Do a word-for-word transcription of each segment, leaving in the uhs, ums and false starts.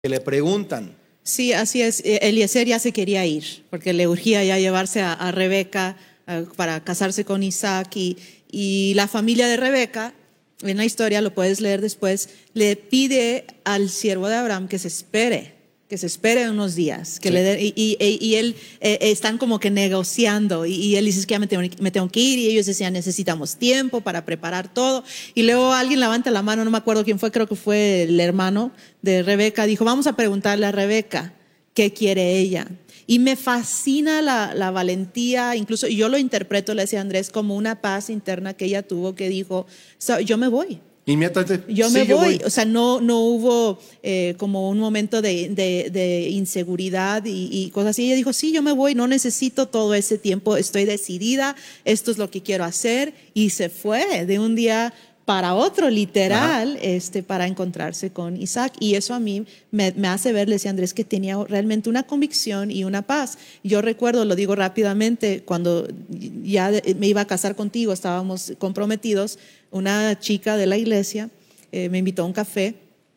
que le preguntan. Sí, así es. Eliezer ya se quería ir porque le urgía ya llevarse a, a Rebeca uh, para casarse con Isaac y, y la familia de Rebeca, en la historia lo puedes leer después, le pide al siervo de Abraham que se espere, que se espere unos días, que sí. le de, y, y, y él eh, están como que negociando y, y él dice que ya me tengo, me tengo que ir y ellos decían necesitamos tiempo para preparar todo y luego alguien levanta la mano, no me acuerdo quién fue, creo que fue el hermano de Rebeca, dijo vamos a preguntarle a Rebeca qué quiere ella. Y me fascina la, la valentía, incluso yo lo interpreto, le decía a Andrés, como una paz interna que ella tuvo que dijo, so, yo me voy. Inmediatamente. Yo sí, me yo voy. voy. O sea, no, no hubo eh, como un momento de, de, de inseguridad y, y cosas así. Ella dijo, sí, yo me voy, no necesito todo ese tiempo, estoy decidida, esto es lo que quiero hacer. Y se fue de un día para otro, literal, este, para encontrarse con Isaac. Y eso a mí me, me hace ver, le decía Andrés, que tenía realmente una convicción y una paz. Yo recuerdo, lo digo rápidamente, cuando ya me iba a casar contigo, estábamos comprometidos, una chica de la iglesia eh, me invitó a un café.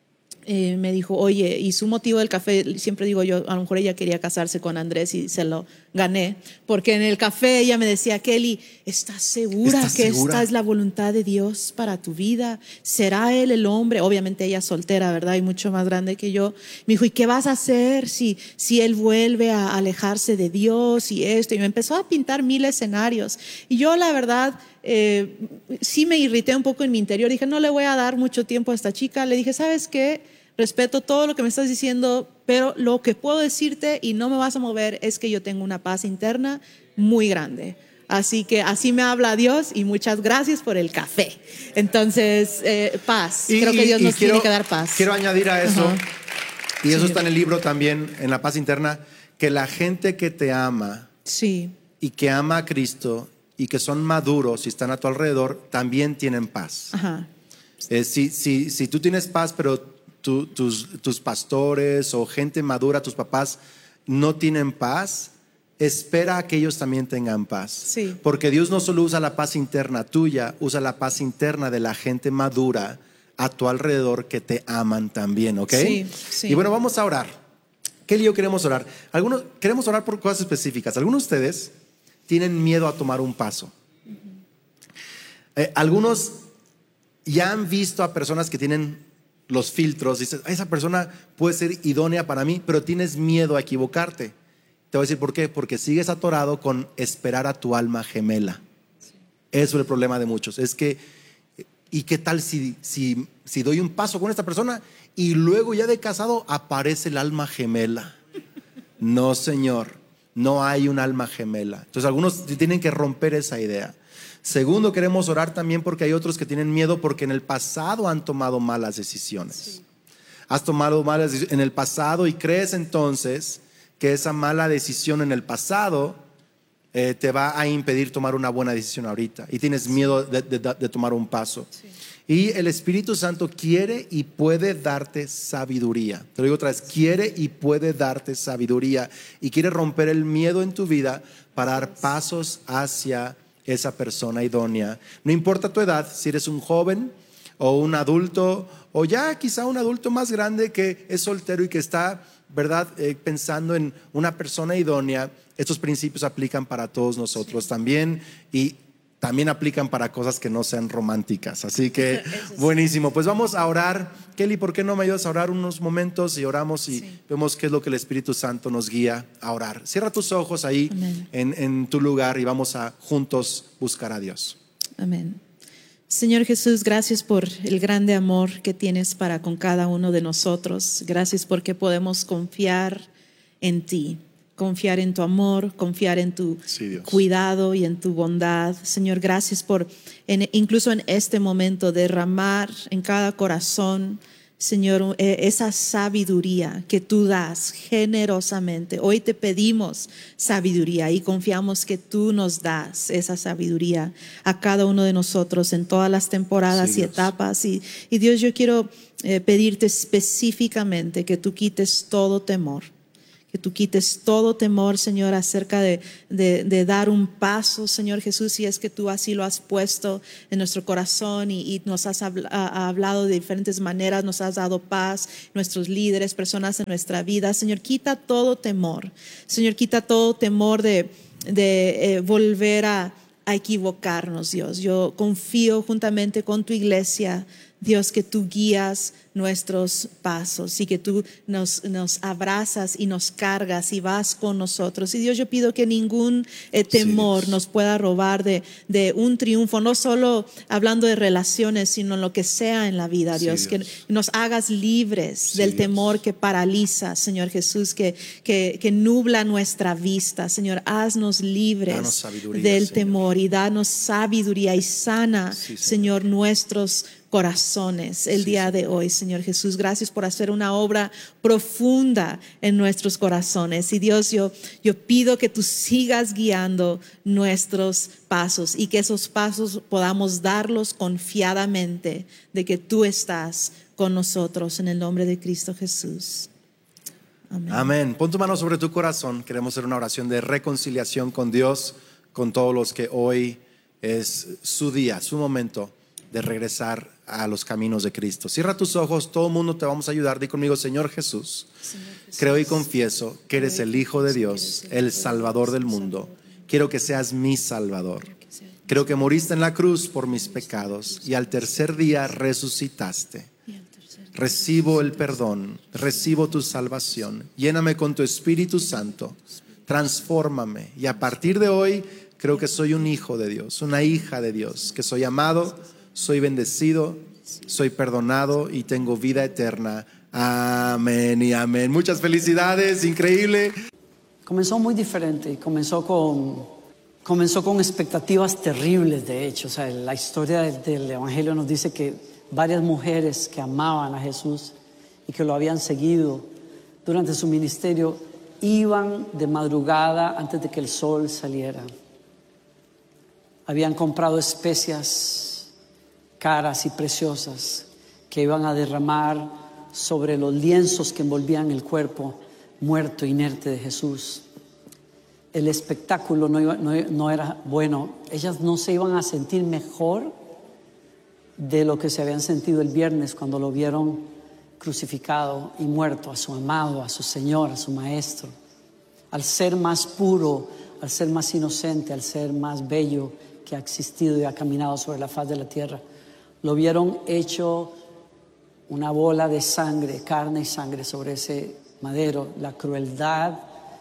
Eh, me dijo, oye, y su motivo del café, siempre digo yo, a lo mejor ella quería casarse con Andrés y se lo gané, porque en el café ella me decía, Kelly, ¿estás segura ¿Estás que segura? esta es la voluntad de Dios para tu vida? ¿Será él el hombre? Obviamente ella es soltera, ¿verdad? Y mucho más grande que yo. Me dijo, ¿y qué vas a hacer si, si él vuelve a alejarse de Dios y esto? Y me empezó a pintar mil escenarios. Y yo, la verdad, eh, sí me irrité un poco en mi interior. Dije, no le voy a dar mucho tiempo a esta chica. Le dije, ¿sabes qué? Respeto todo lo que me estás diciendo, pero lo que puedo decirte y no me vas a mover es que yo tengo una paz interna muy grande. Así que así me habla Dios y muchas gracias por el café. Entonces, eh, paz. Y, Creo que y, Dios y nos quiero, tiene que dar paz. Quiero añadir a eso, Ajá. y eso Sí. está en el libro también, en La Paz Interna, que la gente que te ama Sí. y que ama a Cristo y que son maduros y están a tu alrededor, también tienen paz. Ajá. Eh, si, si, si tú tienes paz, pero tu, tus, tus pastores o gente madura, tus papás, no tienen paz, espera a que ellos también tengan paz. Sí. Porque Dios no solo usa la paz interna tuya, usa la paz interna de la gente madura a tu alrededor que te aman también, ¿ok? Sí, sí. Y bueno, vamos a orar. Kelly y yo queremos orar. Algunos queremos orar por cosas específicas. Algunos de ustedes tienen miedo a tomar un paso. Eh, algunos ya han visto a personas que tienen los filtros, dices, esa persona puede ser idónea para mí, pero tienes miedo a equivocarte. Te voy a decir por qué, porque sigues atorado con esperar a tu alma gemela. Sí. Eso es el problema de muchos, es que, ¿y qué tal si, si, si doy un paso con esta persona y luego ya de casado aparece el alma gemela? No, señor, no hay un alma gemela. Entonces algunos tienen que romper esa idea. Segundo, queremos orar también porque hay otros que tienen miedo porque en el pasado han tomado malas decisiones. Sí. Has tomado malas decisiones en el pasado y crees entonces que esa mala decisión en el pasado eh, te va a impedir tomar una buena decisión ahorita y tienes miedo de, de, de tomar un paso. Sí. Y el Espíritu Santo quiere y puede darte sabiduría. Te lo digo otra vez, quiere y puede darte sabiduría y quiere romper el miedo en tu vida para dar pasos hacia esa persona idónea. No importa tu edad, si eres un joven o un adulto o ya quizá un adulto más grande que es soltero y que está, ¿verdad?, eh, pensando en una persona idónea, estos principios aplican para todos nosotros sí. también y también aplican para cosas que no sean románticas. Así que buenísimo. Pues vamos a orar. Kelly, ¿por qué no me ayudas a orar unos momentos y oramos y sí. vemos qué es lo que el Espíritu Santo nos guía a orar? Cierra tus ojos ahí en, en tu lugar y vamos a juntos buscar a Dios. Amén. Señor Jesús, gracias por el grande amor que tienes para con cada uno de nosotros. Gracias porque podemos confiar en ti. Confiar en tu amor, confiar en tu sí, cuidado y en tu bondad. Señor, gracias por, en, incluso en este momento, derramar en cada corazón, Señor, esa sabiduría que tú das generosamente. Hoy te pedimos sabiduría y confiamos que tú nos das esa sabiduría a cada uno de nosotros en todas las temporadas sí, y etapas. Y, y Dios, yo quiero eh, pedirte específicamente que tú quites todo temor. que tú quites todo temor, Señor, acerca de, de, de dar un paso, Señor Jesús, si es que tú así lo has puesto en nuestro corazón y, y nos has habl- ha, hablado de diferentes maneras, nos has dado paz, nuestros líderes, personas en nuestra vida. Señor, quita todo temor. Señor, quita todo temor de, de eh, volver a a equivocarnos, Dios. Yo confío juntamente con tu iglesia, Dios, que tú guías nuestros pasos y que tú nos, nos abrazas y nos cargas y vas con nosotros. Y Dios, yo pido que ningún eh, temor Sí, nos pueda robar de, de un triunfo, no solo hablando de relaciones, sino en lo que sea en la vida, Dios. Sí, Que Dios. nos hagas libres Sí, del Dios. temor que paraliza, Señor Jesús, que, que, que nubla nuestra vista. Señor, haznos libres Danos sabiduría, del Señor. temor y danos sabiduría y sana, Sí, Señor. Señor, nuestros corazones el Sí, día de Señor. hoy, Señor Jesús. Gracias por hacer una obra profunda en nuestros corazones. Y Dios, yo, yo pido que tú sigas guiando nuestros pasos y que esos pasos podamos darlos confiadamente de que tú estás con nosotros en el nombre de Cristo Jesús. Amén. Amén. Pon tu mano sobre tu corazón. Queremos hacer una oración de reconciliación con Dios, con todos los que hoy es su día, su momento de regresar a los caminos de Cristo. Cierra tus ojos, todo el mundo te vamos a ayudar. Di conmigo, Señor Jesús, Señor Jesús, creo y confieso que eres el Hijo de Dios, el Salvador del mundo. Quiero que seas mi Salvador. Creo que moriste en la cruz por mis pecados y al tercer día resucitaste. Recibo el perdón, recibo tu salvación. Lléname con tu Espíritu Santo, transfórmame y a partir de hoy creo que soy un hijo de Dios, una hija de Dios, que soy amado, soy bendecido, soy perdonado y tengo vida eterna. Amén y amén. Muchas felicidades, increíble. Comenzó muy diferente y comenzó con, comenzó con expectativas terribles, de hecho. O sea, la historia del, del Evangelio nos dice que varias mujeres que amaban a Jesús y que lo habían seguido durante su ministerio iban de madrugada antes de que el sol saliera. Habían comprado especias caras y preciosas que iban a derramar sobre los lienzos que envolvían el cuerpo muerto, inerte de Jesús. El espectáculo no, iba, no, no era bueno. Ellas no se iban a sentir mejor de lo que se habían sentido el viernes cuando lo vieron crucificado y muerto a su amado, a su Señor, a su Maestro. Al ser más puro, al ser más inocente, al ser más bello que ha existido y ha caminado sobre la faz de la tierra, lo vieron hecho una bola de sangre, carne y sangre sobre ese madero. La crueldad,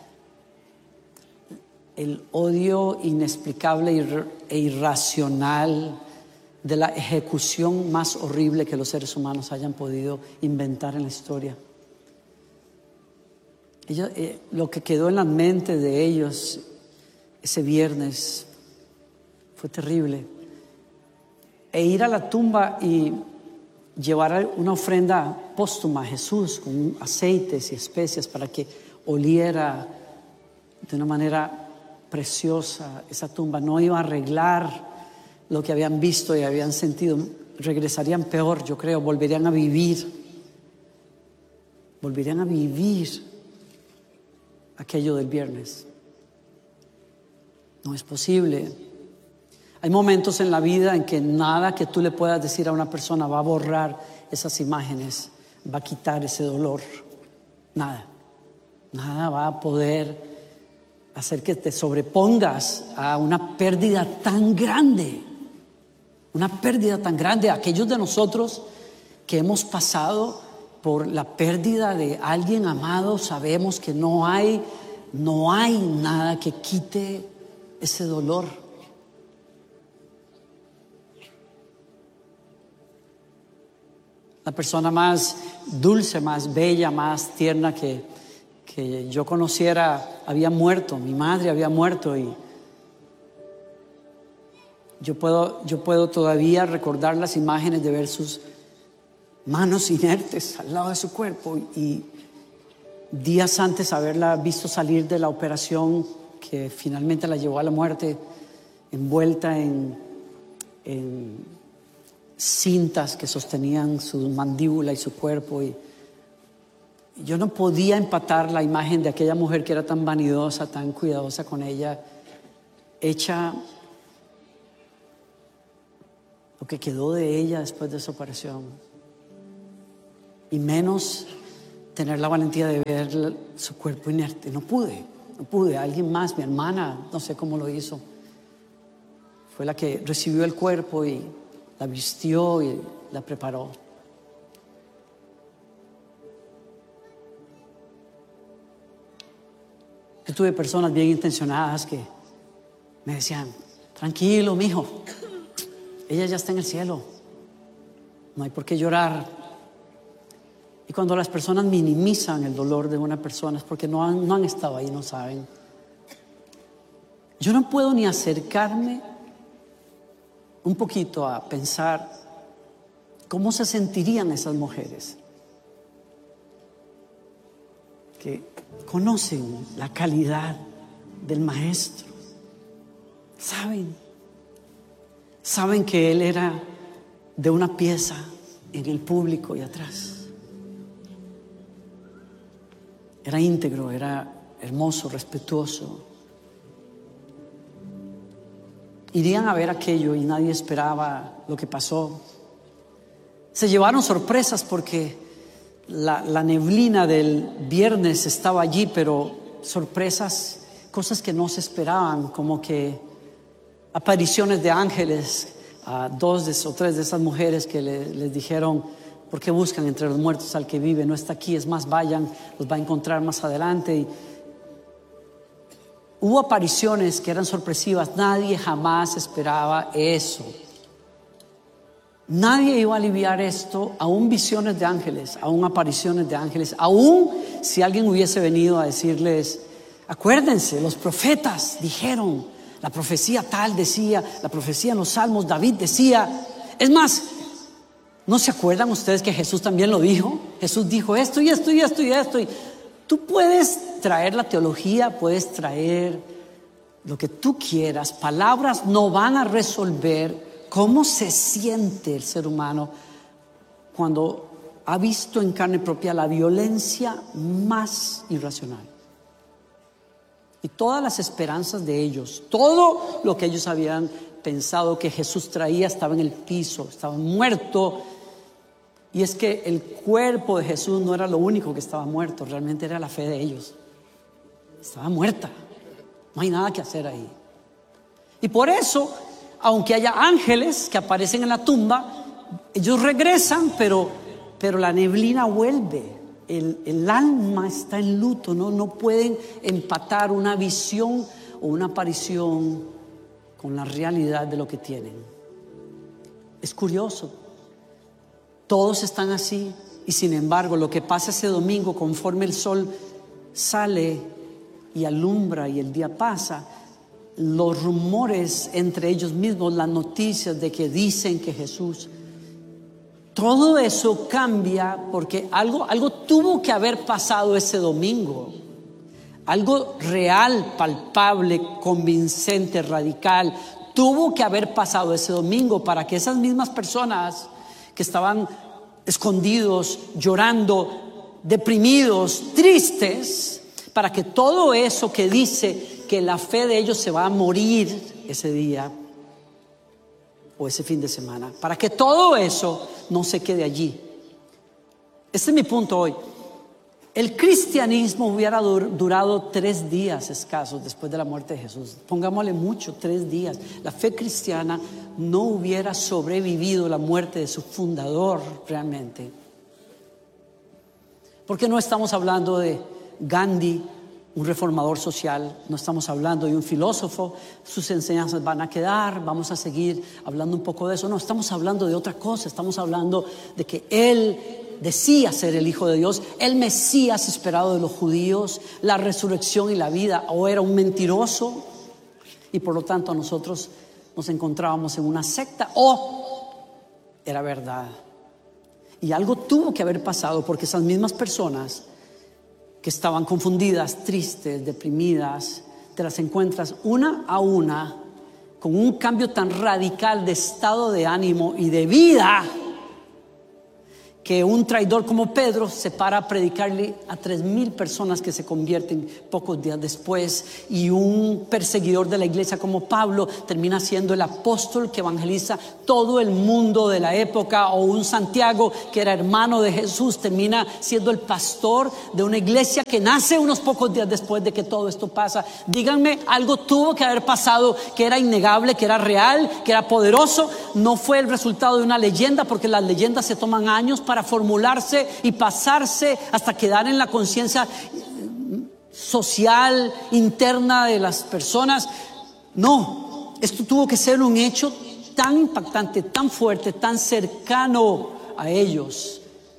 el odio inexplicable e irracional de la ejecución más horrible que los seres humanos hayan podido inventar en la historia. Ellos, eh, lo que quedó en la mente de ellos ese viernes fue terrible. E ir a la tumba y llevar una ofrenda póstuma a Jesús con aceites y especias para que oliera de una manera preciosa esa tumba, no iba a arreglar lo que habían visto y habían sentido. Regresarían peor, yo creo, volverían a vivir volverían a vivir aquello del viernes. No es posible. Hay momentos en la vida en que nada que tú le puedas decir a una persona va a borrar esas imágenes, va a quitar ese dolor. Nada. Nada va a poder hacer que te sobrepongas a una pérdida tan grande. Una pérdida tan grande. Aquellos de nosotros que hemos pasado por la pérdida de alguien amado, sabemos que no hay, no hay nada que quite ese dolor. La persona más dulce, más bella, más tierna que, que yo conociera había muerto. Mi madre había muerto y yo puedo, yo puedo todavía recordar las imágenes de ver sus manos inertes al lado de su cuerpo y días antes haberla visto salir de la operación que finalmente la llevó a la muerte, envuelta en, en cintas que sostenían su mandíbula y su cuerpo, y Yo no podía empatar la imagen de aquella mujer que era tan vanidosa, tan cuidadosa con ella, hecha lo que quedó de ella después de su operación, y menos tener la valentía de ver su cuerpo inerte. No pude, no pude. Alguien más, mi hermana, no sé cómo lo hizo, fue la que recibió el cuerpo y la vistió y la preparó. Yo tuve personas bien intencionadas que me decían: tranquilo, mijo, ella ya está en el cielo, no hay por qué llorar. Y cuando las personas minimizan el dolor de una persona es porque no han, no han estado ahí, no saben. Yo no puedo ni acercarme un poquito a pensar cómo se sentirían esas mujeres que conocen la calidad del maestro, saben, saben que él era de una pieza en el público y atrás. Era íntegro, era hermoso, respetuoso. Irían a ver aquello y nadie esperaba lo que pasó. Se llevaron sorpresas porque la, la neblina del viernes estaba allí, pero sorpresas, cosas que no se esperaban, como que apariciones de ángeles a dos de, o tres de esas mujeres que le, les dijeron: ¿por qué buscan entre los muertos al que vive? No está aquí, es más, vayan, los va a encontrar más adelante. Y hubo apariciones que eran sorpresivas. Nadie jamás esperaba eso. Nadie iba a aliviar esto, aún visiones de ángeles, aún apariciones de ángeles, aún si alguien hubiese venido a decirles: acuérdense, los profetas dijeron, la profecía tal decía, la profecía en los salmos, David decía. Es más, ¿no se acuerdan ustedes que Jesús también lo dijo? Jesús dijo esto y esto y esto y esto. Y tú puedes traer la teología, puedes traer lo que tú quieras. Palabras no van a resolver cómo se siente el ser humano cuando ha visto en carne propia la violencia más irracional. Y todas las esperanzas de ellos, todo lo que ellos habían pensado que Jesús traía, estaba en el piso, estaba muerto. Y es que el cuerpo de Jesús no era lo único que estaba muerto, realmente era la fe de ellos. Estaba muerta, no hay nada que hacer ahí. Y por eso, aunque haya ángeles que aparecen en la tumba, ellos regresan, pero, pero la neblina vuelve. El, el alma está en luto, ¿no? No pueden empatar una visión o una aparición con la realidad de lo que tienen. Es curioso. Todos están así, y sin embargo lo que pasa ese domingo, conforme el sol sale y alumbra y el día pasa, los rumores entre ellos mismos, las noticias de que dicen que Jesús, todo eso cambia porque algo, algo tuvo que haber pasado ese domingo. Algo real, palpable, convincente, radical, tuvo que haber pasado ese domingo para que esas mismas personas que estaban escondidos, llorando, deprimidos, tristes, para que todo eso que dice que la fe de ellos se va a morir ese día o ese fin de semana, para que todo eso no se quede allí. Este es mi punto hoy. El cristianismo hubiera dur- durado tres días escasos después de la muerte de Jesús. Pongámosle mucho, tres días. La fe cristiana no hubiera sobrevivido la muerte de su fundador realmente. Porque no estamos hablando de Gandhi, un reformador social, no estamos hablando de un filósofo, sus enseñanzas van a quedar, vamos a seguir hablando un poco de eso. No, estamos hablando de otra cosa, estamos hablando de que él decía ser el Hijo de Dios, el Mesías esperado de los judíos, la resurrección y la vida. O era un mentiroso y por lo tanto nosotros nos encontrábamos en una secta, o era verdad. Y algo tuvo que haber pasado porque esas mismas personas que estaban confundidas, tristes, deprimidas, te las encuentras una a una con un cambio tan radical de estado de ánimo y de vida que un traidor como Pedro se para a predicarle a tres mil personas que se convierten pocos días después, y un perseguidor de la iglesia como Pablo termina siendo el apóstol que evangeliza todo el mundo de la época, o un Santiago que era hermano de Jesús termina siendo el pastor de una iglesia que nace unos pocos días después de que todo esto pasa. Díganme, algo tuvo que haber pasado que era innegable, que era real, que era poderoso. No fue el resultado de una leyenda, porque las leyendas se toman años para formularse y pasarse hasta quedar en la conciencia social interna de las personas. No, esto tuvo que ser un hecho tan impactante, tan fuerte, tan cercano a ellos,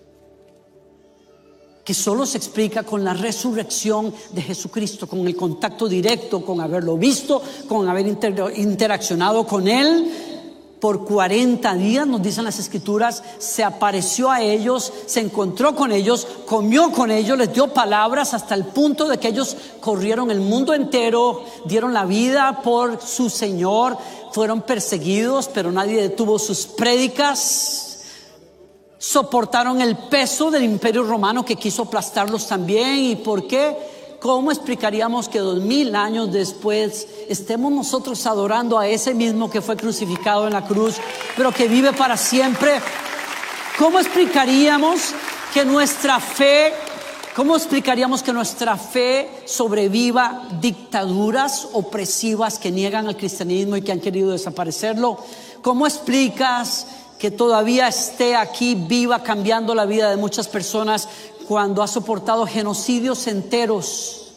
que solo se explica con la resurrección de Jesucristo, con el contacto directo, con haberlo visto, con haber inter- interaccionado con Él. Por cuarenta días, nos dicen las escrituras, se apareció a ellos, se encontró con ellos, comió con ellos, les dio palabras, hasta el punto de que ellos corrieron el mundo entero, dieron la vida por su Señor, fueron perseguidos, pero nadie detuvo sus prédicas. Soportaron el peso del imperio romano, que quiso aplastarlos también. ¿Y por qué? ¿Cómo explicaríamos que dos mil años después estemos nosotros adorando a ese mismo que fue crucificado en la cruz, pero que vive para siempre? ¿Cómo explicaríamos que nuestra fe, cómo explicaríamos que nuestra fe sobreviva dictaduras opresivas que niegan al cristianismo y que han querido desaparecerlo? ¿Cómo explicas que todavía esté aquí viva, cambiando la vida de muchas personas, cuando ha soportado genocidios enteros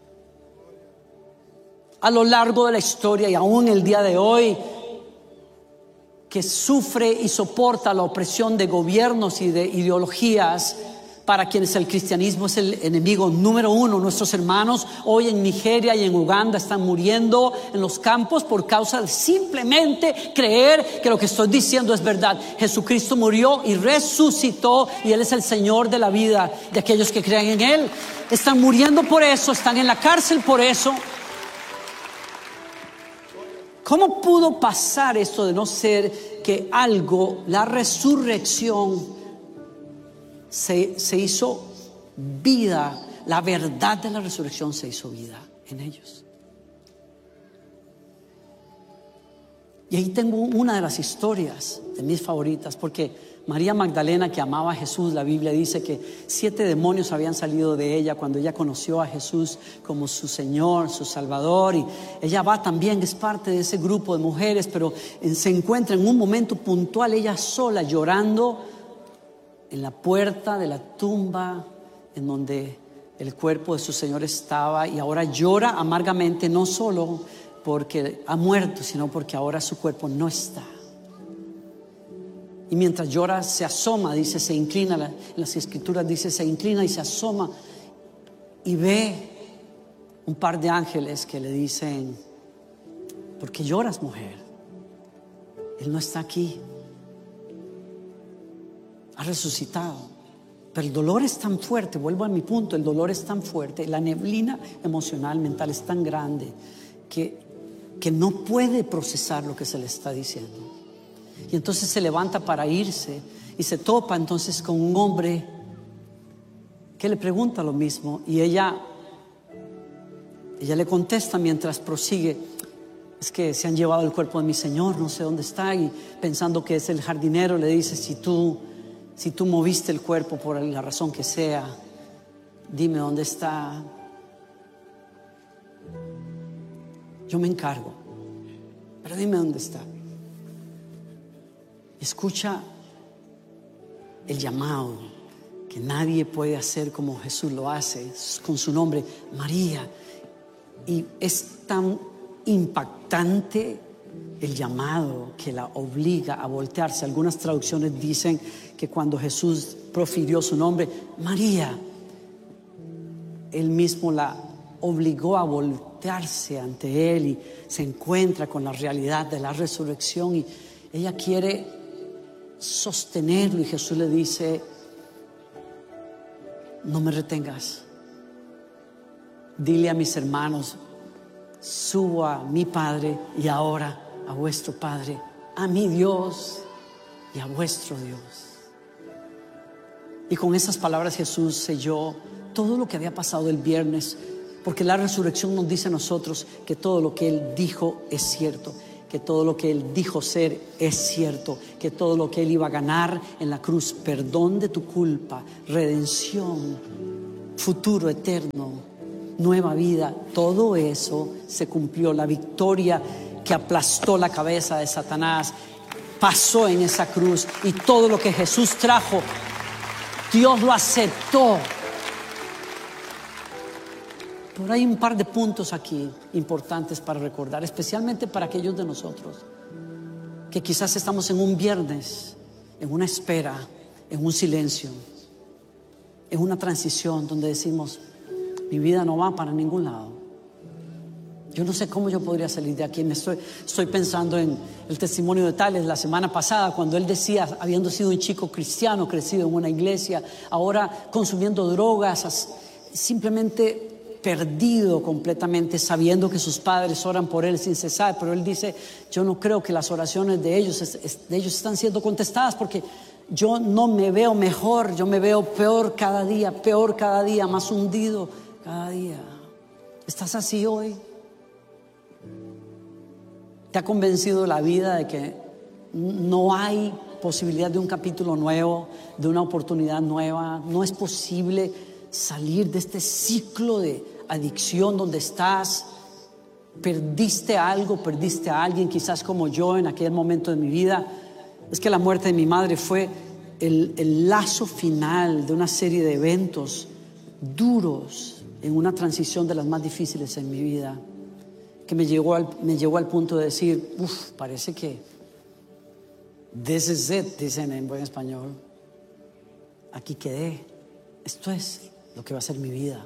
a lo largo de la historia, y aún el día de hoy, que sufre y soporta la opresión de gobiernos y de ideologías para quienes el cristianismo es el enemigo número uno? Nuestros hermanos hoy en Nigeria y en Uganda están muriendo en los campos por causa de simplemente creer que lo que estoy diciendo es verdad. Jesucristo murió y resucitó, y Él es el Señor de la vida de aquellos que creen en Él. Están muriendo por eso, están en la cárcel por eso. ¿Cómo pudo pasar esto de no ser que algo, la resurrección, Se, se hizo vida? La verdad de la resurrección se hizo vida en ellos. Y ahí tengo una de las historias de mis favoritas, porque María Magdalena, que amaba a Jesús, la Biblia dice que siete demonios habían salido de ella cuando ella conoció a Jesús como su Señor, su Salvador, y ella va también, es parte de ese grupo de mujeres, pero se encuentra en un momento puntual ella sola llorando en la puerta de la tumba en donde el cuerpo de su Señor estaba, y ahora llora amargamente, no solo porque ha muerto, sino porque ahora su cuerpo no está. Y mientras llora se asoma, dice, se inclina, en las escrituras dice, se inclina y se asoma y ve un par de ángeles que le dicen: ¿por qué lloras, mujer? Él no está aquí, ha resucitado. Pero el dolor es tan fuerte, vuelvo a mi punto, el dolor es tan fuerte, la neblina emocional, mental es tan grande que, que no puede procesar lo que se le está diciendo. Y entonces se levanta para irse y se topa entonces con un hombre que le pregunta lo mismo, y ella, ella le contesta mientras prosigue: es que se han llevado el cuerpo de mi Señor, no sé dónde está. Y pensando que es el jardinero, le dice: si tú Si tú moviste el cuerpo por la razón que sea, dime dónde está. Yo me encargo, pero dime dónde está. Escucha el llamado que nadie puede hacer como Jesús lo hace, con su nombre, María. Y es tan impactante el llamado que la obliga a voltearse. Algunas traducciones dicen que cuando Jesús profirió su nombre, María, Él mismo la obligó a voltearse ante Él, y se encuentra con la realidad de la resurrección, y ella quiere sostenerlo, y Jesús le dice: no me retengas, dile a mis hermanos, subo a mi Padre y ahora a vuestro Padre, a mi Dios y a vuestro Dios. Y con esas palabras Jesús selló todo lo que había pasado el viernes, porque la resurrección nos dice a nosotros que todo lo que Él dijo es cierto, que todo lo que Él dijo ser es cierto, que todo lo que Él iba a ganar en la cruz, perdón de tu culpa, redención, futuro eterno, nueva vida, todo eso se cumplió. La victoria que aplastó la cabeza de Satanás pasó en esa cruz, y todo lo que Jesús trajo, Dios lo aceptó. Pero hay un par de puntos aquí importantes para recordar, especialmente para aquellos de nosotros que quizás estamos en un viernes, en una espera, en un silencio, en una transición donde decimos: mi vida no va para ningún lado. Yo no sé cómo yo podría salir de aquí. Me estoy, estoy pensando en el testimonio de Tales la semana pasada, cuando él decía, habiendo sido un chico cristiano, crecido en una iglesia, ahora consumiendo drogas, simplemente perdido completamente, sabiendo que sus padres oran por él sin cesar. Pero él dice: yo no creo que las oraciones de ellos, de ellos están siendo contestadas, porque yo no me veo mejor, yo me veo peor cada día, peor cada día, más hundido cada día. ¿Estás así hoy? ¿Te ha convencido la vida de que no hay posibilidad de un capítulo nuevo, de una oportunidad nueva? No es posible salir de este ciclo de adicción donde estás. Perdiste algo, perdiste a alguien, quizás como yo en aquel momento de mi vida. Es que la muerte de mi madre fue el, el lazo final de una serie de eventos duros en una transición de las más difíciles en mi vida, que me llegó al, me llegó al punto de decir: uff, parece que this is it, dicen en buen español. Aquí quedé. Esto es lo que va a ser mi vida.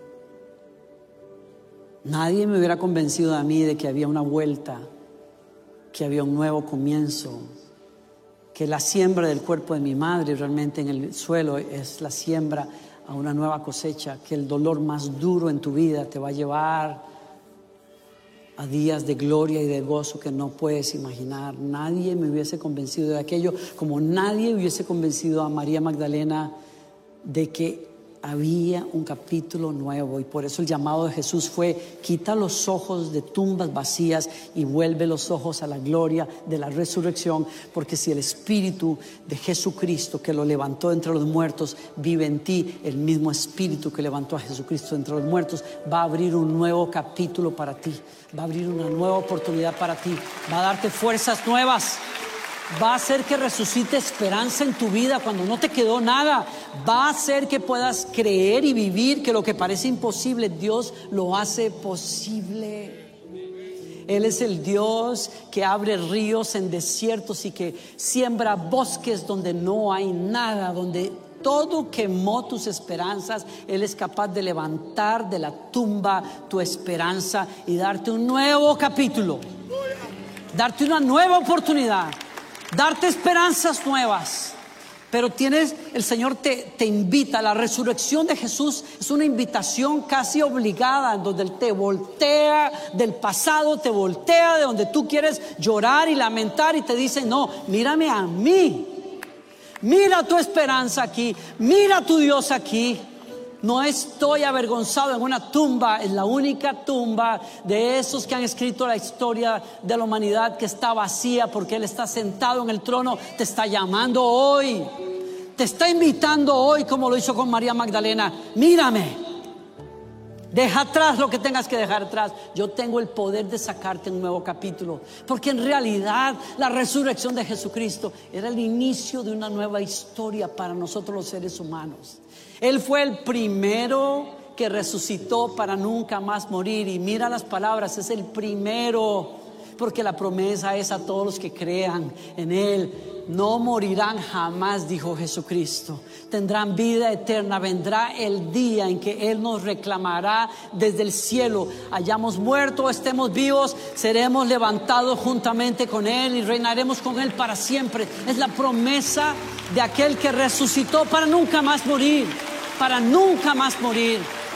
Nadie me hubiera convencido a mí de que había una vuelta, que había un nuevo comienzo, que la siembra del cuerpo de mi madre realmente en el suelo es la siembra a una nueva cosecha, que el dolor más duro en tu vida te va a llevar a días de gloria y de gozo que no puedes imaginar. Nadie me hubiese convencido de aquello, como nadie hubiese convencido a María Magdalena de que había un capítulo nuevo. Y por eso el llamado de Jesús fue: quita los ojos de tumbas vacías y vuelve los ojos a la gloria de la resurrección, porque si el Espíritu de Jesucristo, que lo levantó entre los muertos, vive en ti, el mismo Espíritu que levantó a Jesucristo entre los muertos va a abrir un nuevo capítulo para ti, va a abrir una nueva oportunidad para ti, va a darte fuerzas nuevas, va a hacer que resucite esperanza en tu vida cuando no te quedó nada, va a hacer que puedas creer y vivir que lo que parece imposible, Dios lo hace posible. Él es el Dios que abre ríos en desiertos y que siembra bosques donde no hay nada, donde todo quemó tus esperanzas. Él es capaz de levantar de la tumba tu esperanza y darte un nuevo capítulo, darte una nueva oportunidad, darte esperanzas nuevas. Pero tienes, el Señor te, te invita. La resurrección de Jesús es una invitación casi obligada, en donde Él te voltea del pasado, te voltea de donde tú quieres llorar y lamentar, y te dice: no, mírame a mí, mira tu esperanza aquí, mira tu Dios aquí. No estoy avergonzado en una tumba. Es la única tumba de esos que han escrito la historia de la humanidad que está vacía, porque Él está sentado en el trono. Te está llamando hoy, te está invitando hoy, como lo hizo con María Magdalena: mírame, deja atrás lo que tengas que dejar atrás. Yo tengo el poder de sacarte un nuevo capítulo, porque en realidad la resurrección de Jesucristo era el inicio de una nueva historia para nosotros los seres humanos. Él fue el primero que resucitó para nunca más morir. Y mira las palabras: es el primero, porque la promesa es a todos los que crean en Él. No morirán jamás, dijo Jesucristo. Tendrán vida eterna. Vendrá el día en que Él nos reclamará desde el cielo. Hayamos muerto o estemos vivos, seremos levantados juntamente con Él y reinaremos con Él para siempre. Es la promesa de aquel que resucitó para nunca más morir, para nunca más morir.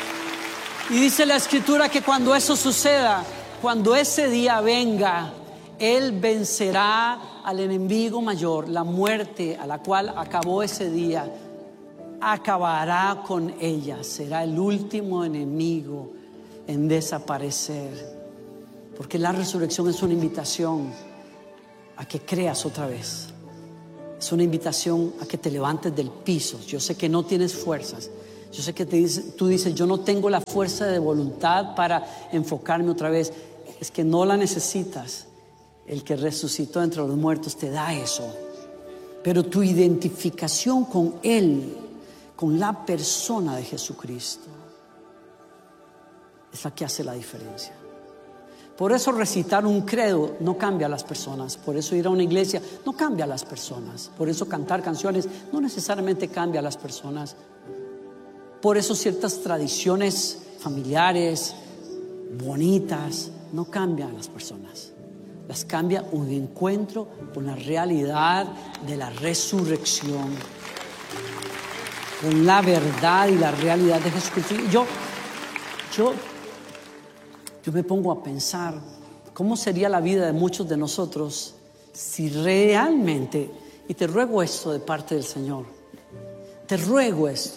Y dice la Escritura que cuando eso suceda, cuando ese día venga, Él vencerá al enemigo mayor, la muerte, a la cual acabó ese día. acabará con ella. Será el último enemigo en desaparecer. Porque la resurrección es una invitación a que creas otra vez. Es una invitación a que te levantes del piso. Yo sé que no tienes fuerzas. Yo sé que te dice, tú dices, yo no tengo la fuerza de voluntad para enfocarme otra vez. Es que no la necesitas. El que resucitó entre los muertos te da eso. Pero tu identificación con Él, con la persona de Jesucristo, es la que hace la diferencia. Por eso recitar un credo no cambia a las personas. Por eso ir a una iglesia no cambia a las personas. Por eso cantar canciones no necesariamente cambia a las personas. Por eso ciertas tradiciones familiares bonitas no cambian a las personas. Las cambia un encuentro con la realidad de la resurrección, con la verdad y la realidad de Jesucristo. Yo, yo, yo me pongo a pensar cómo sería la vida de muchos de nosotros si realmente, y te ruego esto de parte del Señor, te ruego esto.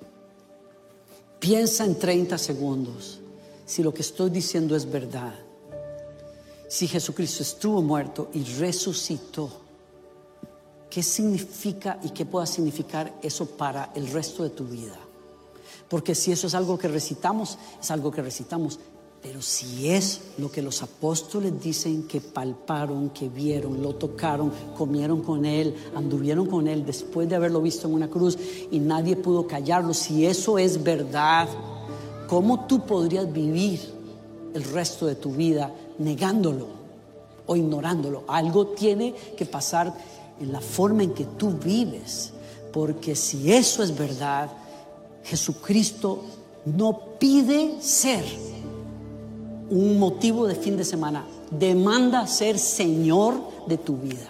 Piensa en treinta segundos si lo que estoy diciendo es verdad. Si Jesucristo estuvo muerto y resucitó, ¿qué significa y qué pueda significar eso para el resto de tu vida? Porque si eso es algo que recitamos, es algo que recitamos. Pero si es lo que los apóstoles dicen que palparon, que vieron, lo tocaron, comieron con Él, anduvieron con Él después de haberlo visto en una cruz y nadie pudo callarlo, si eso es verdad, ¿cómo tú podrías vivir el resto de tu vida negándolo o ignorándolo? Algo tiene que pasar en la forma en que tú vives, porque si eso es verdad, Jesucristo no pide ser un motivo de fin de semana, demanda ser Señor de tu vida.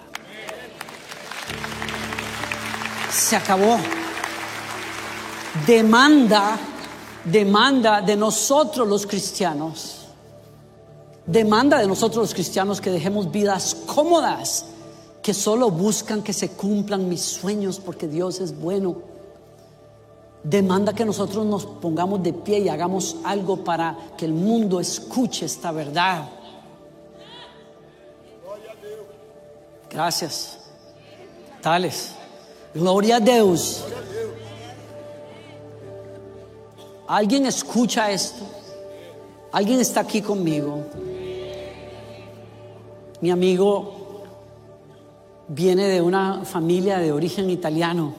Se acabó. Demanda, demanda de nosotros los cristianos, demanda de nosotros los cristianos que dejemos vidas cómodas, que solo buscan que se cumplan mis sueños porque Dios es bueno. Demanda que nosotros nos pongamos de pie y hagamos algo para que el mundo escuche esta verdad. Gracias. Tales. Gloria a Dios. ¿Alguien escucha esto? ¿Alguien está aquí conmigo? Mi amigo viene de una familia de origen italiano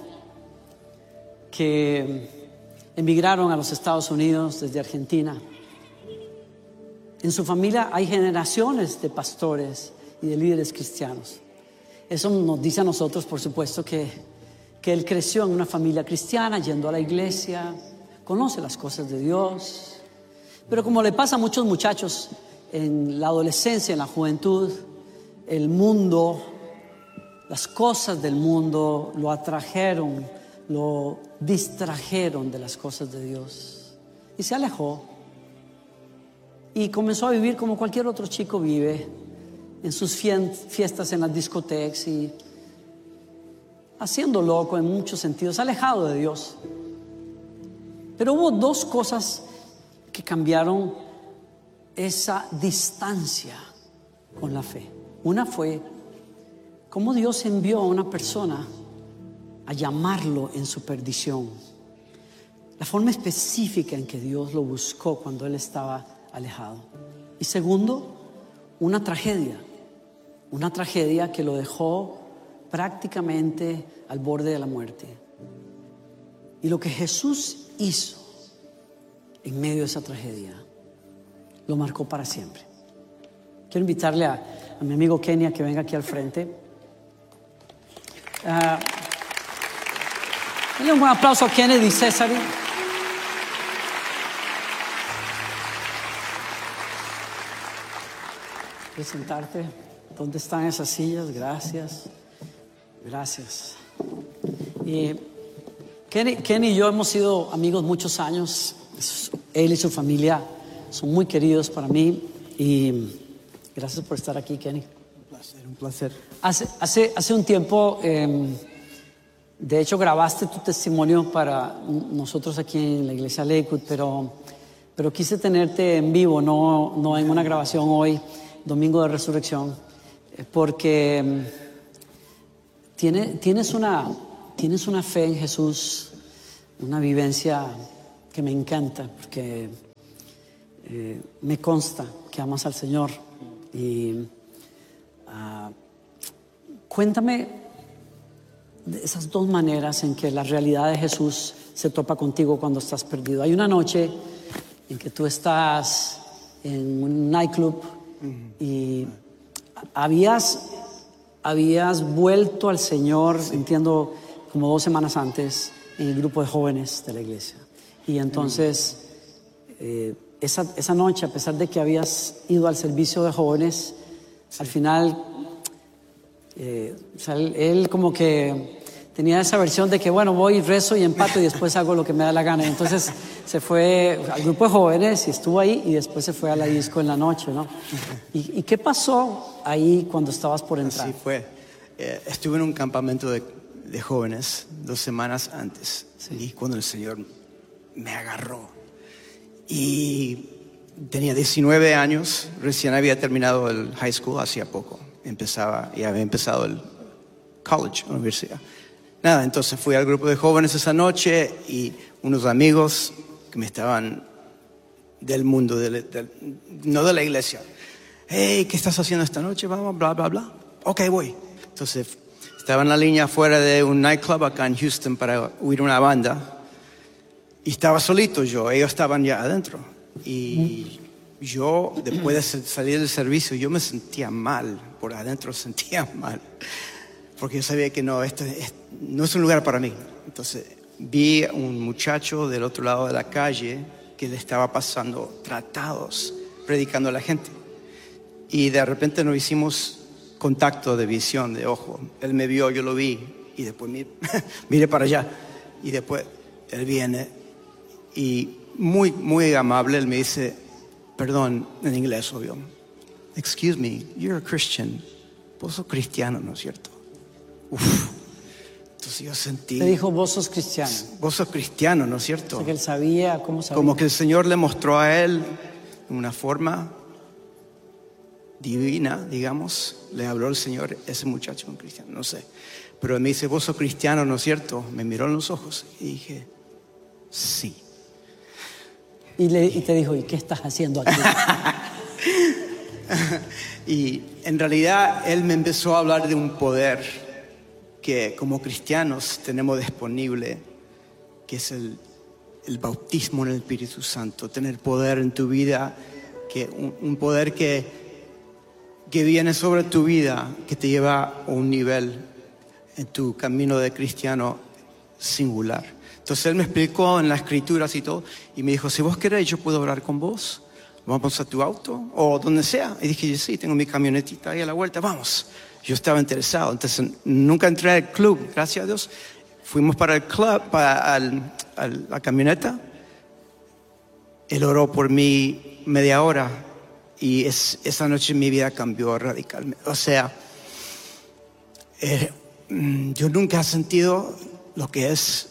que emigraron a los Estados Unidos desde Argentina. En su familia hay generaciones de pastores y de líderes cristianos. Eso nos dice a nosotros, por supuesto, que, que él creció en una familia cristiana, yendo a la iglesia, conoce las cosas de Dios. Pero como le pasa a muchos muchachos en la adolescencia, en la juventud, el mundo, las cosas del mundo lo atrajeron, lo distrajeron de las cosas de Dios y se alejó y comenzó a vivir como cualquier otro chico vive, en sus fiestas en las discotecas y haciendo loco en muchos sentidos, alejado de Dios. Pero hubo dos cosas que cambiaron esa distancia con la fe. Una fue cómo Dios envió a una persona a llamarlo en su perdición. La forma específica en que Dios lo buscó cuando él estaba alejado. Y segundo, una tragedia. Una tragedia que lo dejó prácticamente al borde de la muerte. Y lo que Jesús hizo en medio de esa tragedia lo marcó para siempre. Quiero invitarle a, a mi amigo Kenny a que venga aquí al frente. Uh, Dale un buen aplauso a Kennedy y César. Presentarte. ¿Dónde están esas sillas? Gracias. Gracias. Y Kenny, Kenny y yo hemos sido amigos muchos años. Él y su familia son muy queridos para mí. Y gracias por estar aquí, Kenny. Un placer, un placer. Hace, hace, hace un tiempo... Eh, De hecho, grabaste tu testimonio para nosotros aquí en la iglesia Lakewood, pero, pero quise tenerte en vivo, no, no en una grabación hoy, Domingo de Resurrección, porque tiene, tienes, una, tienes una fe en Jesús, una vivencia que me encanta, porque eh, me consta que amas al Señor. Y uh, cuéntame de esas dos maneras en que la realidad de Jesús se topa contigo cuando estás perdido. Hay una noche en que tú estás en un nightclub y habías, habías vuelto al Señor, sí. entiendo, como dos semanas antes, en el grupo de jóvenes de la iglesia. Y entonces, eh, esa, esa noche, a pesar de que habías ido al servicio de jóvenes, sí. al final... Eh, o sea, él, él como que tenía esa versión de que bueno, voy, rezo y empato y después hago lo que me da la gana. Y entonces se fue al grupo de jóvenes y estuvo ahí y después se fue a la disco en la noche, ¿no? ¿Y, y qué pasó ahí cuando estabas por entrar? Así fue. Eh, estuve en un campamento de, de jóvenes dos semanas antes, sí. y cuando el Señor me agarró y tenía diecinueve años, recién había terminado el high school hacía poco. Empezaba, ya había empezado el college, la universidad. Nada, entonces fui al grupo de jóvenes esa noche y unos amigos que me estaban del mundo, de, de, no de la iglesia. Hey, ¿qué estás haciendo esta noche? Vamos, bla, bla, bla. Ok, voy. Entonces estaba en la línea afuera de un nightclub acá en Houston para oír una banda y estaba solito yo, ellos estaban ya adentro. Y yo, después de salir del servicio, yo me sentía mal, por adentro sentía mal, porque yo sabía que no, esto, esto no es un lugar para mí. Entonces vi a un muchacho del otro lado de la calle que le estaba pasando tratados, predicando a la gente. Y de repente nos hicimos contacto de visión, de ojo. Él me vio, yo lo vi, y después miré, miré para allá. Y después él viene, y muy, muy amable, él me dice, perdón, en inglés, obvio. Excuse me, you're a Christian. Vos sos cristiano, ¿no es cierto? Uf. Entonces yo sentí... Te dijo, vos sos cristiano. Vos sos cristiano, ¿no es cierto? O sea, que él sabía, ¿cómo sabía? Como que el Señor le mostró a él de una forma divina, digamos. Le habló el Señor, ese muchacho, un cristiano, no sé. Pero me dice, vos sos cristiano, ¿no es cierto? Me miró en los ojos y dije, sí. Y, le, y te dijo, ¿y qué estás haciendo aquí? Y en realidad él me empezó a hablar de un poder que como cristianos tenemos disponible, que es el, el bautismo en el Espíritu Santo, tener poder en tu vida, que un, un poder que, que viene sobre tu vida, que te lleva a un nivel en tu camino de cristiano singular. Entonces él me explicó en las escrituras y todo, y me dijo, si vos querés, yo puedo orar con vos, vamos a tu auto, o donde sea. Y dije, sí, tengo mi camionetita ahí a la vuelta, vamos. Yo estaba interesado, entonces nunca entré al club, gracias a Dios. Fuimos para el club, para al, a la camioneta. Él oró por mí media hora, y es, esa noche mi vida cambió radicalmente. O sea, eh, yo nunca he sentido lo que es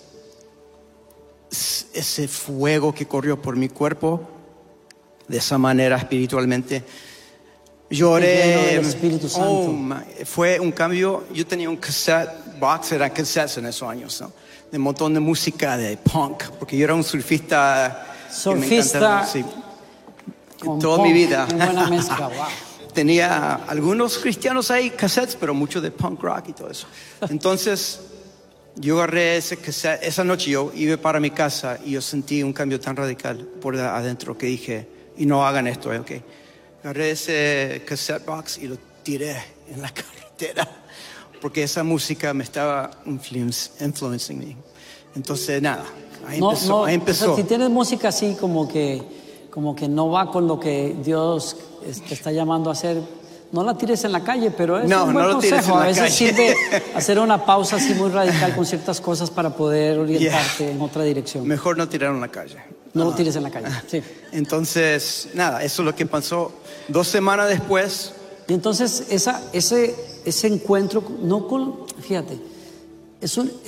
ese fuego que corrió por mi cuerpo de esa manera espiritualmente. Lloré. El Espíritu Santo. Oh, my, fue un cambio. Yo tenía un cassette box, era cassettes en esos años, ¿no? De un montón de música de punk, porque yo era un surfista. Surfista. Que me encantaba, sí, toda punk, mi vida. Qué buena mezcla, wow. Tenía algunos cristianos ahí, cassettes, pero mucho de punk rock y todo eso. Entonces yo agarré ese cassette. Esa noche yo iba para mi casa y yo sentí un cambio tan radical por adentro que dije, y no hagan esto, ¿eh? Ok. Agarré ese cassette box y lo tiré en la carretera porque esa música me estaba influence, influencing me. Entonces nada, ahí no, empezó, no, ahí empezó. O sea, si tienes música así como que, como que no va con lo que Dios te está llamando a hacer, no la tires en la calle, pero es no, un buen no lo consejo. tires en la a veces calle. sirve hacer una pausa así muy radical con ciertas cosas para poder orientarte Yeah. en otra dirección. Mejor no tirar en la calle. No Ah. lo tires en la calle. Sí. Entonces, nada, eso es lo que pasó. Dos semanas después. Y entonces esa, ese, ese encuentro, no con, fíjate, es un,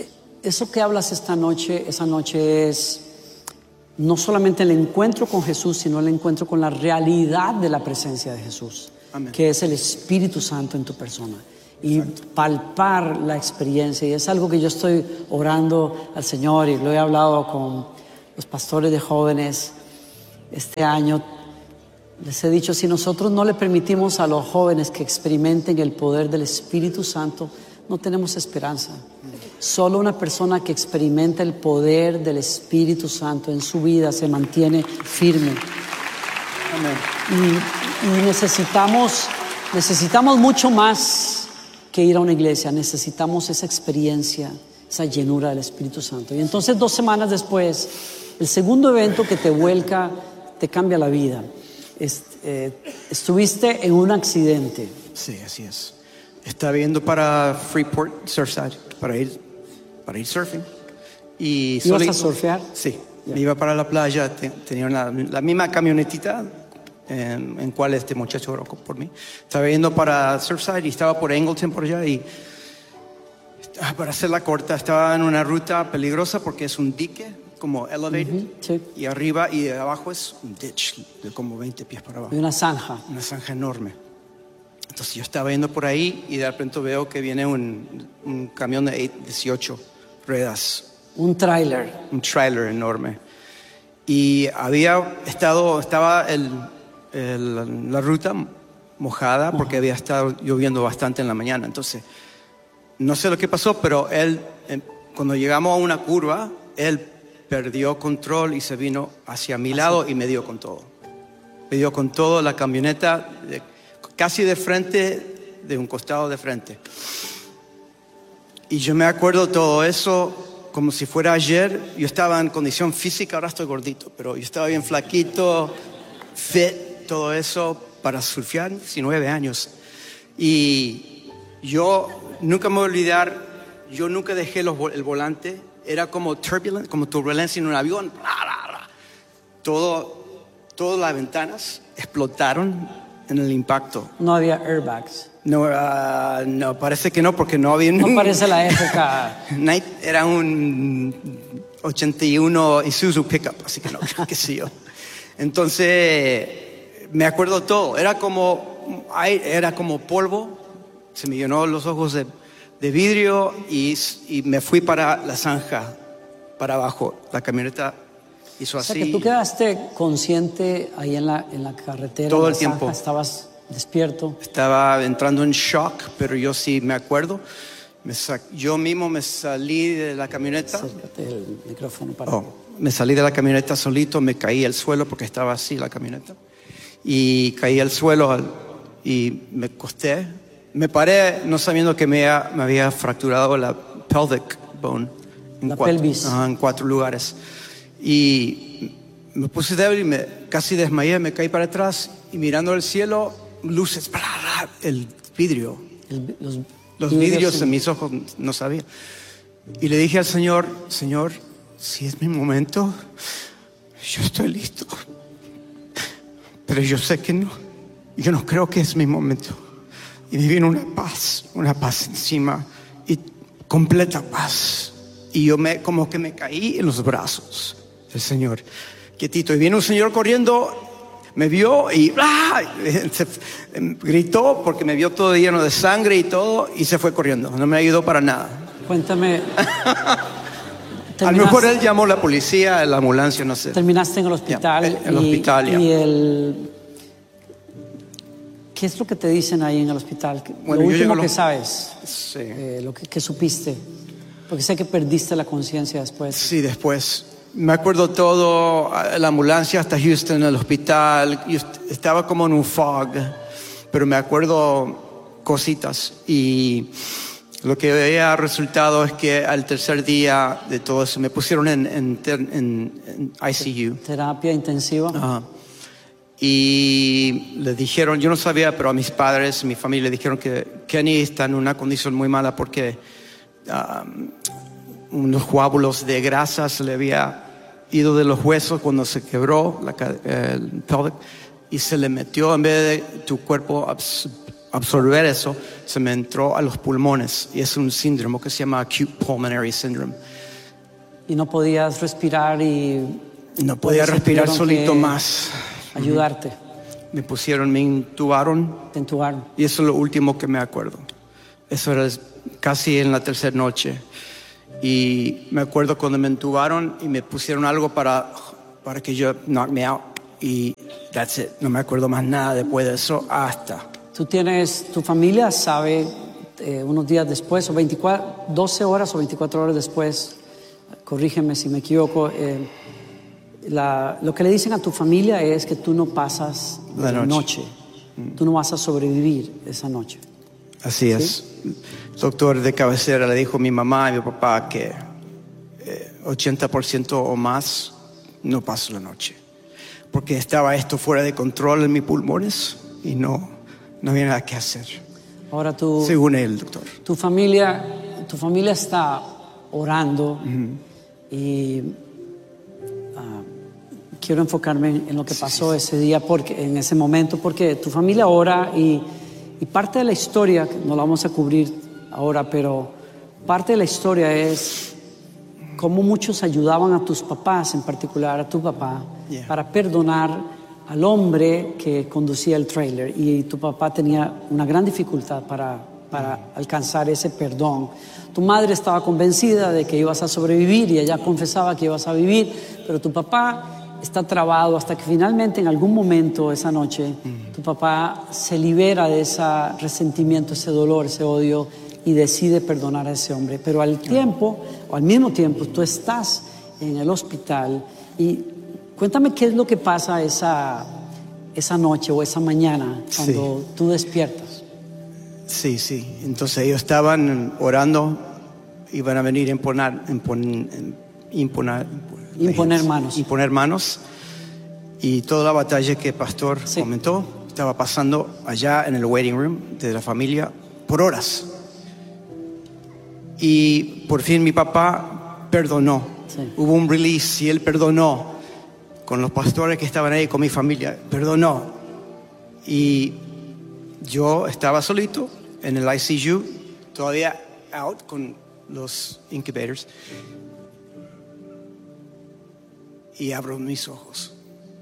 eso que hablas esta noche, esa noche es no solamente el encuentro con Jesús, sino el encuentro con la realidad de la presencia de Jesús. Amén. Que es el Espíritu Santo en tu persona. Y palpar la experiencia. Y es algo que yo estoy orando al Señor y lo he hablado con los pastores de jóvenes este año. Les he dicho, si nosotros no le permitimos a los jóvenes que experimenten el poder del Espíritu Santo, no tenemos esperanza. Solo una persona que experimenta el poder del Espíritu Santo en su vida se mantiene firme. Amén. Y, y necesitamos, necesitamos mucho más que ir a una iglesia. Necesitamos esa experiencia, esa llenura del Espíritu Santo. Y entonces dos semanas después, el segundo evento que te vuelca, te cambia la vida. Est, eh, estuviste en un accidente. Sí, así es. Estaba yendo para Freeport, Surfside, para ir, para ir surfing. Y ¿Ibas solito- a surfear? Sí, Ya. me iba para la playa, te- tenía una- la misma camionetita en, en cual este muchacho oró por mí. Estaba yendo para Surfside y estaba por Angleton por allá y ah, para hacerla corta, estaba en una ruta peligrosa porque es un dique como elevated, Ujú, sí. y arriba y abajo es un ditch de como veinte pies para abajo. Hay una zanja. Una zanja enorme. Entonces yo estaba yendo por ahí y de repente veo que viene un, un camión de dieciocho ruedas, Un tráiler. un trailer enorme. Y había estado, estaba el, el- la ruta mojada porque había estado lloviendo bastante en la mañana. Entonces, no sé lo que pasó, pero él, eh, cuando llegamos a una curva, él perdió control y se vino hacia mi lado y me dio con todo. Me dio con todo la camioneta, de- casi de frente, de un costado de frente. Y yo me acuerdo todo eso como si fuera ayer. Yo estaba en condición física, ahora estoy gordito, pero yo estaba bien flaquito, fit, todo eso para surfear, diecinueve años. Y yo nunca me voy a olvidar, yo nunca dejé los vo- el volante, era como turbulent, como turbulencia en un avión. Todo, todas las ventanas explotaron en el impacto. No había airbags. No, ah, no, parece que no, porque no había No ningún- parece la época. Night era un ochenta y uno Isuzu pickup, así que no, qué sé yo. Entonces, me acuerdo todo. Era como, ay, era como polvo. Se me llenó los ojos de, de vidrio y, y me fui para la zanja, para abajo. La camioneta hizo O así. sea que tú quedaste consciente ahí en la, en la carretera. Todo en la el tiempo. zanja, estabas despierto. Estaba entrando en shock, pero yo sí me acuerdo. Me sa- yo mismo me salí de la camioneta. Acércate el micrófono para. Oh, me salí de la camioneta solito, me caí al suelo porque estaba así la camioneta. Y caí al suelo al- y me acosté. Me paré no sabiendo que me, ha- me había fracturado la pelvic bone. En La cuatro, pelvis. ajá, en cuatro lugares. Y me puse débil y me, casi desmayé, me caí para atrás y mirando el cielo, luces, bla, bla, el vidrio. El- los, Los vidrios en mis ojos, no sabía. Y le dije al Señor, Señor, si es mi momento, yo estoy listo. Pero yo sé que no. Yo no creo que es mi momento. Y me vino una paz, una paz encima y completa paz. Y yo me, como que me caí en los brazos del Señor. Quietito. Y viene un señor corriendo. Me vio y ¡ah! Se, gritó porque me vio todo lleno de sangre y todo y se fue corriendo. No me ayudó para nada. Cuéntame. A lo mejor él llamó a la policía, la ambulancia, no sé. Terminaste en el hospital. Ya, en el y, hospital, ya. y el. ¿Qué es lo que te dicen ahí en el hospital? Bueno, lo yo último llego que lo- sabes, Sí. eh, lo que, que supiste. Porque sé que perdiste la conciencia después. Sí, después. Me acuerdo todo, la ambulancia hasta Houston, el hospital. Yo est- estaba como en un fog, pero me acuerdo cositas. Y lo que había resultado es que al tercer día de todo eso me pusieron en, en, en- en I C U. Terapia intensiva. Ajá. Y le dijeron, yo no sabía, pero a mis padres, mi familia, le dijeron que Kenny está en una condición muy mala porque um, unos coágulos de grasa se le había ido de los huesos cuando se quebró la, ca- el pelvic y se le metió, en vez de tu cuerpo abs- absorber eso, se me entró a los pulmones y es un síndrome que se llama acute pulmonary syndrome. Y no podías respirar y... No podía respirar solito más. Ayudarte. Me pusieron, me intubaron. Te intubaron. Y eso es lo último que me acuerdo. Eso era casi en la tercera noche. Y me acuerdo cuando me intubaron y me pusieron algo para, para que yo knock me out. Y that's it. No me acuerdo más nada después de eso hasta. Tú tienes, tu familia sabe eh, unos días después, o veinticuatro, doce horas o veinticuatro horas después, corrígeme si me equivoco, eh, la, lo que le dicen a tu familia es que tú no pasas la la noche. noche. Tú no vas a sobrevivir esa noche. Así es. El doctor de cabecera le dijo a mi mamá y mi papá que eh, ochenta por ciento o más no paso la noche. Porque estaba esto fuera de control en mis pulmones y no, no había nada que hacer. Ahora tú, según él, doctor. Tu familia, tu familia está orando uh-huh. y uh, quiero enfocarme en, en lo que pasó sí, sí. ese día, porque, en ese momento, porque tu familia ora y, y parte de la historia, no la vamos a cubrir ahora, pero parte de la historia es cómo muchos ayudaban a tus papás, en particular a tu papá, yeah. para perdonar al hombre que conducía el trailer, y tu papá tenía una gran dificultad para, para alcanzar ese perdón. Tu madre estaba convencida de que ibas a sobrevivir y ella confesaba que ibas a vivir, pero tu papá está trabado hasta que finalmente en algún momento esa noche mm. tu papá se libera de ese resentimiento, ese dolor, ese odio y decide perdonar a ese hombre. Pero al tiempo, o al mismo tiempo, tú estás en el hospital y cuéntame qué es lo que pasa esa, esa noche o esa mañana cuando sí. tú despiertas. Sí, sí. Entonces ellos estaban orando, iban a venir a imponer, imponer, imponer, imponer manos. Imponer manos. Y toda la batalla que el pastor sí. comentó estaba pasando allá en el waiting room de la familia por horas. Y por fin mi papá perdonó. Sí. Hubo un release y él perdonó con los pastores que estaban ahí, con mi familia. Perdonó. Y yo estaba solito en el I C U, todavía out con los incubators. Y abro mis ojos.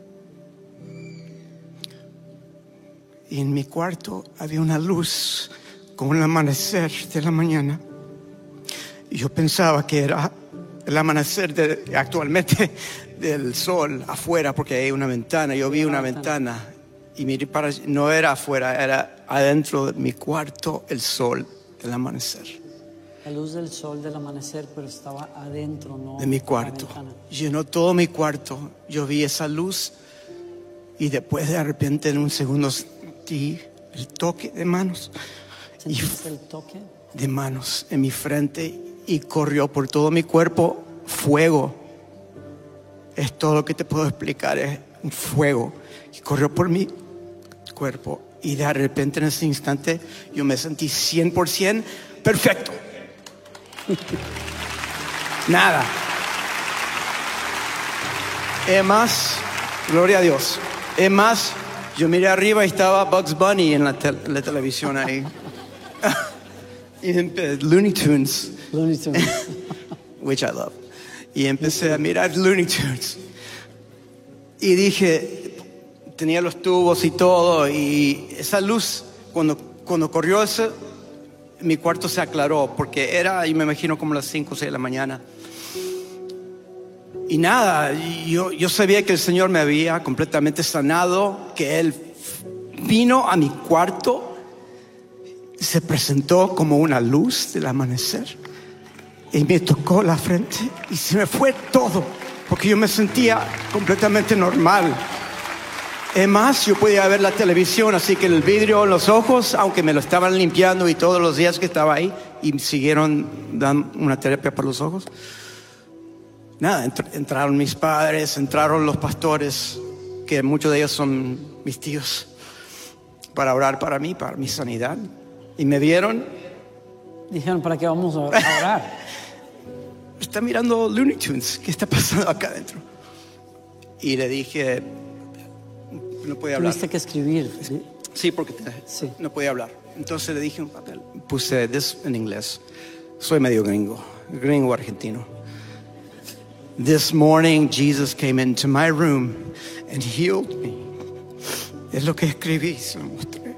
Y en mi cuarto había una luz como el amanecer de la mañana. Y yo pensaba que era el amanecer de, actualmente del sol afuera, porque hay una ventana. Yo vi una ventana y miré para, no era afuera, era adentro de mi cuarto el sol del amanecer. La luz del sol del amanecer, pero estaba adentro, ¿no? De mi cuarto. Llenó todo mi cuarto. Yo vi esa luz y después de repente en un segundo sentí el toque de manos. ¿Sentiste el toque? De manos en mi frente y corrió por todo mi cuerpo fuego. Es todo lo que te puedo explicar, es un fuego que corrió por mi cuerpo y de repente en ese instante yo me sentí cien por ciento perfecto. Nada. Es más, gloria a Dios. Es más, yo miré arriba y estaba Bugs Bunny en la, te- la televisión ahí. Y Looney Tunes. Looney Tunes. Which I love. Y empecé a mirar Looney Tunes. Y dije, tenía los tubos y todo. Y esa luz, cuando, cuando corrió ese, mi cuarto se aclaró. Porque era, y me imagino, como las cinco o seis de la mañana. Y nada, yo, yo sabía que el Señor me había completamente sanado. Que Él vino a mi cuarto. Se presentó como una luz del amanecer y me tocó la frente y se me fue todo porque yo me sentía completamente normal. Es más, yo podía ver la televisión, así que el vidrio en los ojos, aunque me lo estaban limpiando y todos los días que estaba ahí y siguieron dando una terapia para los ojos. Nada, entr- entraron mis padres, entraron los pastores, que muchos de ellos son mis tíos, para orar para mí, para mi sanidad. Y me vieron. Dijeron, ¿para qué vamos a orar? Está mirando Looney Tunes. ¿Qué está pasando acá adentro? Y le dije, no podía hablar. Tuviste que escribir. ¿Sí? Sí, porque sí. no podía hablar. Entonces le dije un papel. Puse this en inglés. Soy medio gringo, gringo argentino. This morning, Jesus came into my room and healed me. Es lo que escribí, se lo mostré.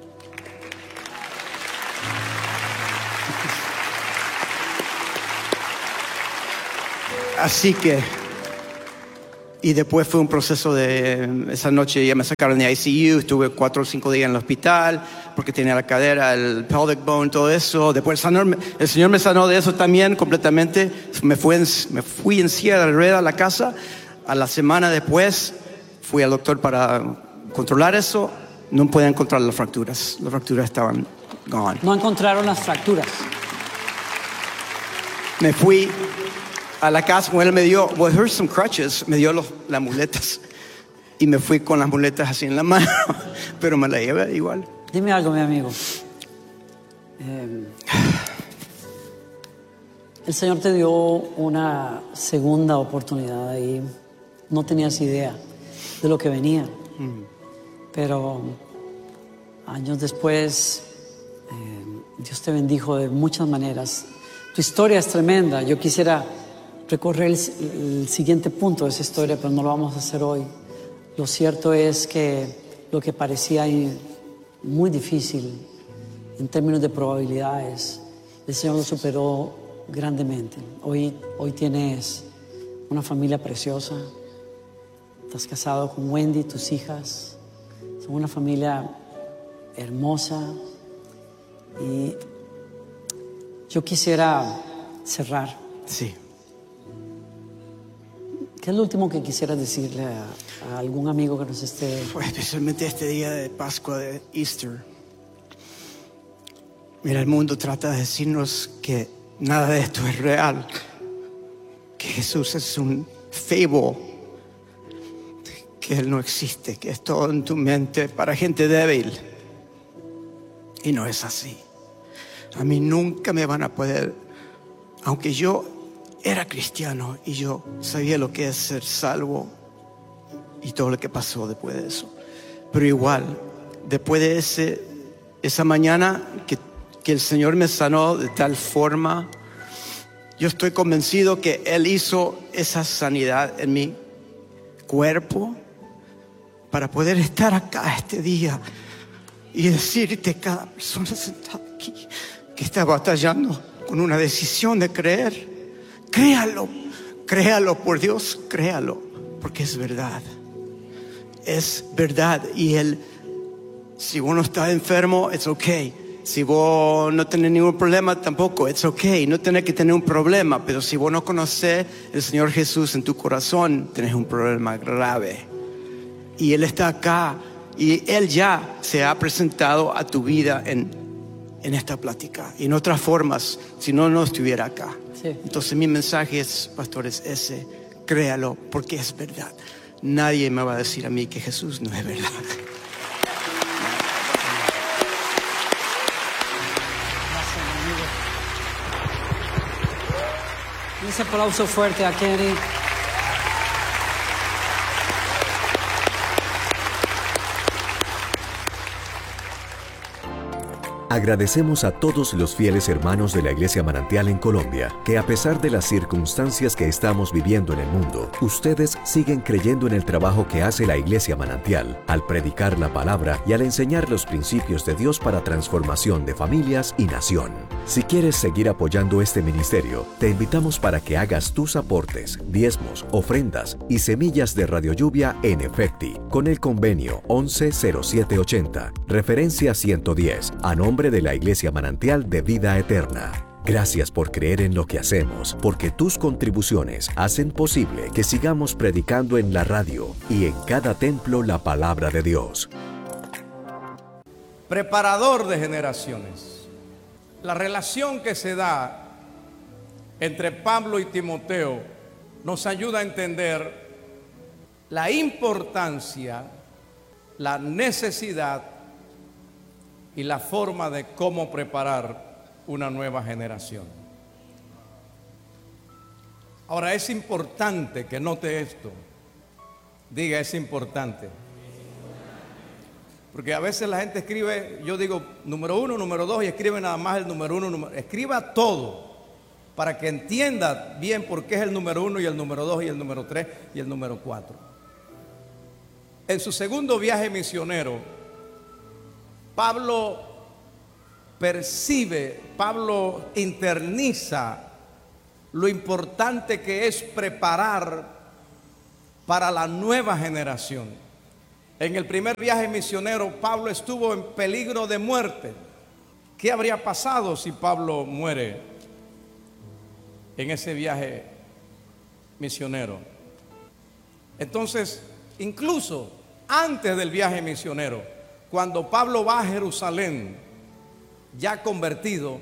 Así que, y después fue un proceso de, esa noche ya me sacaron de I C U, estuve cuatro o cinco días en el hospital, porque tenía la cadera, el pelvic bone, todo eso. Después el, sanó, el Señor me sanó de eso también completamente. Me fui, en, me fui en silla de ruedas a la casa. A la semana después fui al doctor para controlar eso. No podía encontrar las fracturas. Las fracturas estaban gone. No encontraron las fracturas. Me fui a la casa, bueno, él me dio, well, here's some crutches, me dio los, las muletas. Y me fui con las muletas así en la mano, pero me la llevé igual. Dime algo, mi amigo. Eh, el Señor te dio una segunda oportunidad y no tenías idea de lo que venía. Mm. Pero años después, eh, Dios te bendijo de muchas maneras. Tu historia es tremenda. Yo quisiera recorrer el, el siguiente punto de esa historia, pero no lo vamos a hacer hoy. Lo cierto es que lo que parecía muy difícil en términos de probabilidades, el Señor lo superó grandemente. Hoy, hoy tienes una familia preciosa. Estás casado con Wendy, tus hijas. Son una familia hermosa. Y yo quisiera cerrar. Sí. ¿Qué es lo último que quisieras decirle a, a algún amigo que nos esté? Pues especialmente este día de Pascua, de Easter. Mira, el mundo trata de decirnos que nada de esto es real, que Jesús es un fable, que Él no existe, que es todo en tu mente para gente débil. Y no es así. A mí nunca me van a poder, aunque yo era cristiano y yo sabía lo que es ser salvo y todo lo que pasó después de eso, pero igual, después de ese, esa mañana que, que el Señor me sanó de tal forma, yo estoy convencido que Él hizo esa sanidad en mi cuerpo para poder estar acá este día y decirte a cada persona sentada aquí que está batallando con una decisión de creer. Créalo, créalo por Dios, créalo, porque es verdad, es verdad. Y Él, si vos no estás enfermo, it's okay. Si vos no tenés ningún problema, tampoco, it's okay. No tenés que tener un problema, pero si vos no conocés el Señor Jesús en tu corazón, tenés un problema grave. Y Él está acá y Él ya se ha presentado a tu vida en, en esta plática y en otras formas, si no, no estuviera acá. Sí. Entonces mi mensaje es, pastor, es ese: créalo, porque es verdad. Nadie me va a decir a mí que Jesús no es verdad. Gracias, amigo. Un aplauso fuerte a Kenny. Agradecemos a todos los fieles hermanos de la Iglesia Manantial en Colombia, que a pesar de las circunstancias que estamos viviendo en el mundo, ustedes siguen creyendo en el trabajo que hace la Iglesia Manantial, al predicar la palabra y al enseñar los principios de Dios para transformación de familias y nación. Si quieres seguir apoyando este ministerio, te invitamos para que hagas tus aportes, diezmos, ofrendas y semillas de Radio Lluvia en Efecti, con el convenio once cero siete ochenta, referencia ciento diez, a nombre de la Iglesia Manantial de Vida Eterna. Gracias por creer en lo que hacemos, porque tus contribuciones hacen posible que sigamos predicando en la radio y en cada templo la palabra de Dios. Preparador de generaciones. La relación que se da entre Pablo y Timoteo nos ayuda a entender la importancia, la necesidad y la forma de cómo preparar una nueva generación. Ahora, es importante que note esto. Diga, es importante. Porque a veces la gente escribe, yo digo número uno, número dos, y escribe nada más el número uno, número, escriba todo. para que entienda bien por qué es el número uno y el número dos y el número tres y el número cuatro. En su segundo viaje misionero, Pablo percibe, Pablo interniza lo importante que es preparar para la nueva generación. En el primer viaje misionero, Pablo estuvo en peligro de muerte. ¿Qué habría pasado si Pablo muere en ese viaje misionero? Entonces, incluso antes del viaje misionero, cuando Pablo va a Jerusalén, ya convertido,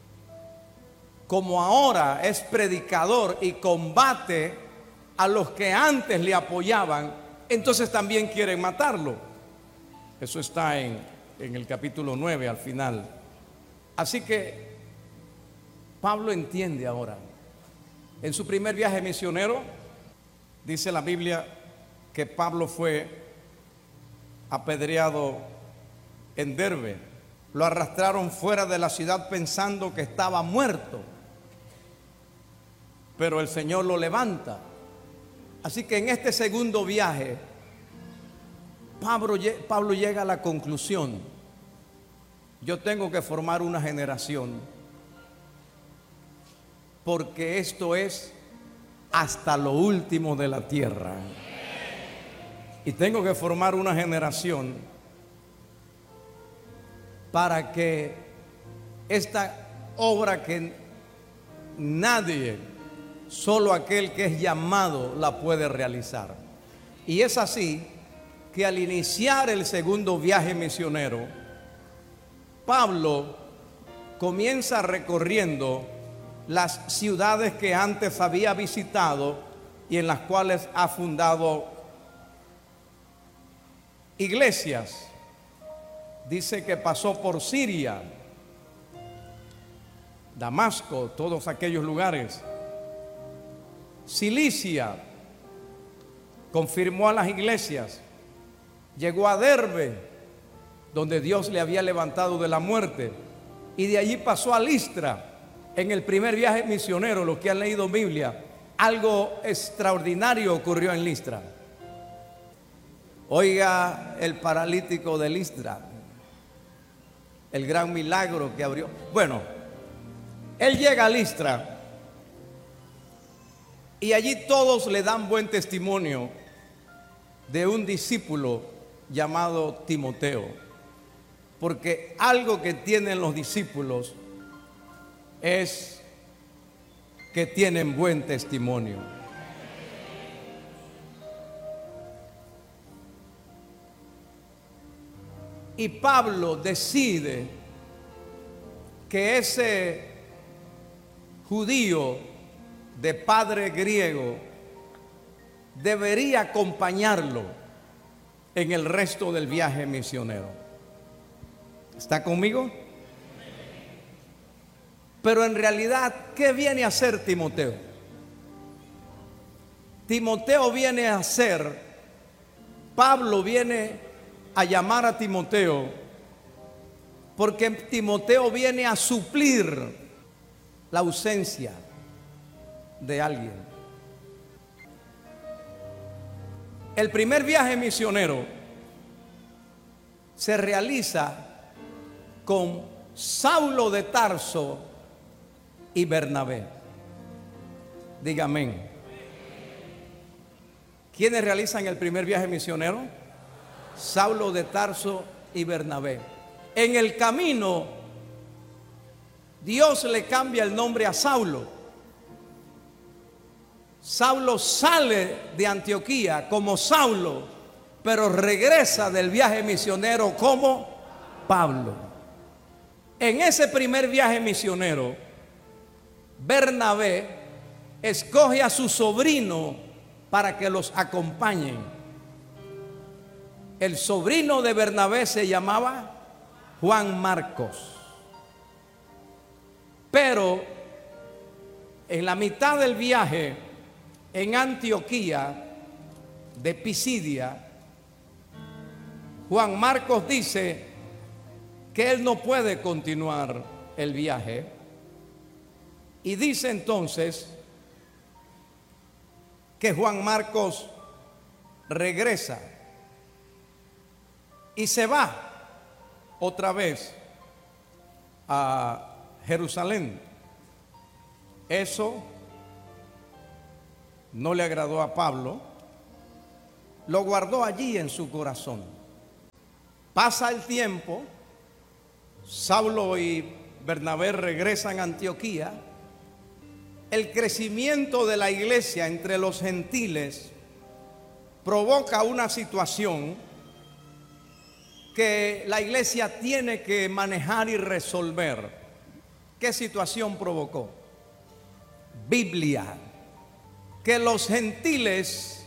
como ahora es predicador y combate a los que antes le apoyaban, entonces también quieren matarlo. Eso está en, en el capítulo nueve al final. Así que Pablo entiende ahora. En su primer viaje misionero, dice la Biblia que Pablo fue apedreado en Derbe. Lo arrastraron fuera de la ciudad pensando que estaba muerto, pero el Señor lo levanta. Así que en este segundo viaje, Pablo, Pablo llega a la conclusión: yo tengo que formar una generación, porque esto es hasta lo último de la tierra. Y tengo que formar una generación para que esta obra que nadie, solo aquel que es llamado, la puede realizar. Y es así que al iniciar el segundo viaje misionero, Pablo comienza recorriendo las ciudades que antes había visitado y en las cuales ha fundado iglesias. Dice que pasó por Siria, Damasco, todos aquellos lugares. Cilicia, confirmó a las iglesias. Llegó a Derbe, donde Dios le había levantado de la muerte, y de allí pasó a Listra. En el primer viaje misionero, los que han leído Biblia, algo extraordinario ocurrió en Listra. Oiga el paralítico de Listra, el gran milagro que abrió. Bueno, él llega a Listra y allí todos le dan buen testimonio de un discípulo llamado Timoteo, porque algo que tienen los discípulos es que tienen buen testimonio. Y Pablo decide que ese judío de padre griego debería acompañarlo en el resto del viaje misionero. ¿Está conmigo? Pero en realidad, ¿qué viene a hacer Timoteo? Timoteo viene a hacer, Pablo viene a llamar a Timoteo, porque Timoteo viene a suplir la ausencia de alguien. El primer viaje misionero se realiza con Saulo de Tarso y Bernabé. Diga amén. ¿Quiénes realizan el primer viaje misionero? Saulo de Tarso y Bernabé. En el camino, Dios le cambia el nombre a Saulo. Saulo sale de Antioquía como Saulo, pero regresa del viaje misionero como Pablo. En ese primer viaje misionero, Bernabé escoge a su sobrino para que los acompañen. El sobrino de Bernabé se llamaba Juan Marcos. Pero en la mitad del viaje, en Antioquía de Pisidia, Juan Marcos dice que él no puede continuar el viaje Y dice entonces que Juan Marcos regresa y se va otra vez a Jerusalén. Eso no le agradó a Pablo, lo guardó allí en su corazón. Pasa el tiempo, Saulo y Bernabé regresan a Antioquía. El crecimiento de la iglesia entre los gentiles provoca una situación que la iglesia tiene que manejar y resolver. ¿Qué situación provocó? Biblia. Que los gentiles